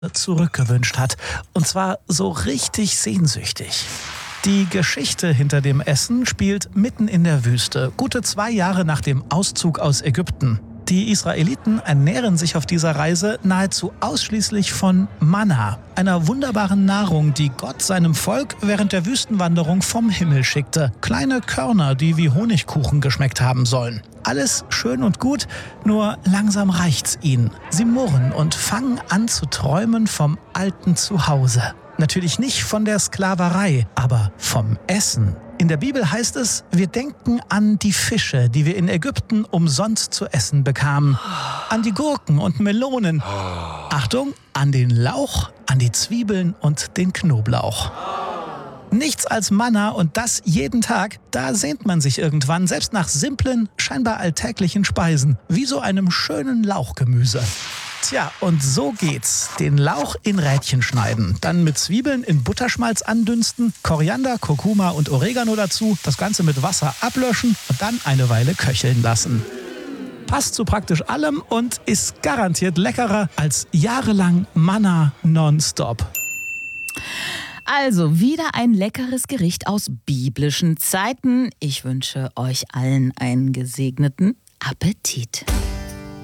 zurückgewünscht hat. Und zwar so richtig sehnsüchtig. Die Geschichte hinter dem Essen spielt mitten in der Wüste, gute 2 Jahre nach dem Auszug aus Ägypten. Die Israeliten ernähren sich auf dieser Reise nahezu ausschließlich von Manna, einer wunderbaren Nahrung, die Gott seinem Volk während der Wüstenwanderung vom Himmel schickte. Kleine Körner, die wie Honigkuchen geschmeckt haben sollen. Alles schön und gut, nur langsam reicht's ihnen. Sie murren und fangen an zu träumen vom alten Zuhause. Natürlich nicht von der Sklaverei, aber vom Essen. In der Bibel heißt es, wir denken an die Fische, die wir in Ägypten umsonst zu essen bekamen. An die Gurken und Melonen. Achtung, an den Lauch, an die Zwiebeln und den Knoblauch. Nichts als Manna und das jeden Tag, da sehnt man sich irgendwann, selbst nach simplen, scheinbar alltäglichen Speisen, wie so einem schönen Lauchgemüse. Tja, und so geht's. Den Lauch in Rädchen schneiden, dann mit Zwiebeln in Butterschmalz andünsten, Koriander, Kurkuma und Oregano dazu, das Ganze mit Wasser ablöschen und dann eine Weile köcheln lassen. Passt zu praktisch allem und ist garantiert leckerer als jahrelang Manna nonstop. Also wieder ein leckeres Gericht aus biblischen Zeiten. Ich wünsche euch allen einen gesegneten Appetit.